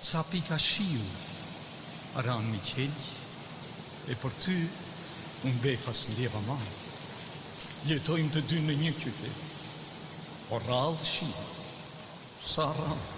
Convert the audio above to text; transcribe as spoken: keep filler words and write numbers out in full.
Ca pika shiu, aran mi qelj, e për ty, unë befas ndjeva ma. Jetojmë të dy në një qytet, por rallë shiu, sa rallë.